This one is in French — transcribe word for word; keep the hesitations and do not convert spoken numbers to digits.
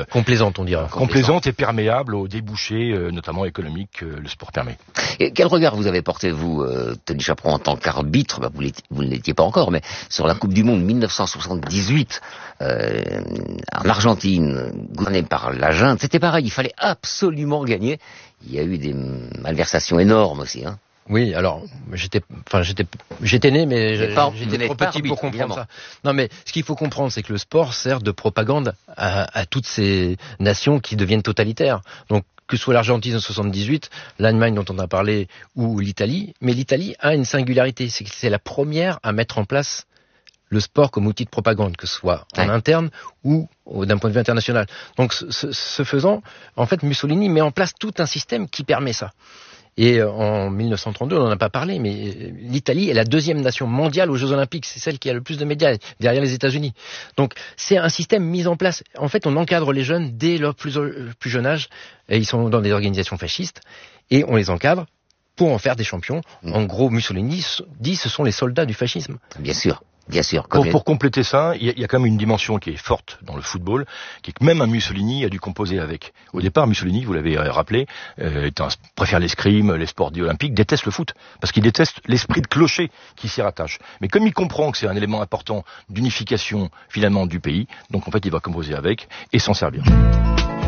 complaisante, on dira. Complaisante et perméable aux débouchés, euh, notamment économiques, que le sport permet. Et quel regard vous avez porté, vous, euh, Tony Chaperon, en tant qu'arbitre, bah, vous, vous ne l'étiez pas encore, mais sur la Coupe du Monde mille neuf cent soixante-dix-huit, euh, en Argentine, gouvernée par la junte, c'était pareil, il fallait absolument gagner. Il y a eu des malversations énormes aussi, hein. Oui, alors j'étais, enfin j'étais, j'étais né, mais j'étais pas, trop petit arbitre, pour comprendre évidemment. Ça. Non, mais ce qu'il faut comprendre, c'est que le sport sert de propagande à, à toutes ces nations qui deviennent totalitaires. Donc que ce soit l'Argentine en soixante-dix-huit, l'Allemagne dont on a parlé, ou l'Italie, mais l'Italie a une singularité, c'est que c'est la première à mettre en place le sport comme outil de propagande, que ce soit en ouais. interne ou d'un point de vue international. Donc ce, ce, ce faisant, en fait, Mussolini met en place tout un système qui permet ça. Et en mille neuf cent trente-deux, on n'en a pas parlé, mais l'Italie est la deuxième nation mondiale aux Jeux Olympiques. C'est celle qui a le plus de médias, derrière les États-Unis. Donc, c'est un système mis en place. En fait, on encadre les jeunes dès leur plus, plus jeune âge. Et ils sont dans des organisations fascistes. Et on les encadre pour en faire des champions. Mmh. En gros, Mussolini dit ce sont les soldats du fascisme. Bien sûr. Bien sûr. Pour, pour compléter ça, il y, y a quand même une dimension qui est forte dans le football, qui est que même un Mussolini a dû composer avec. Au départ, Mussolini, vous l'avez rappelé, euh, un, préfère l'escrime, les sports dits olympiques, déteste le foot, parce qu'il déteste l'esprit de clocher qui s'y rattache. Mais comme il comprend que c'est un élément important d'unification finalement du pays, donc en fait il va composer avec et s'en servir.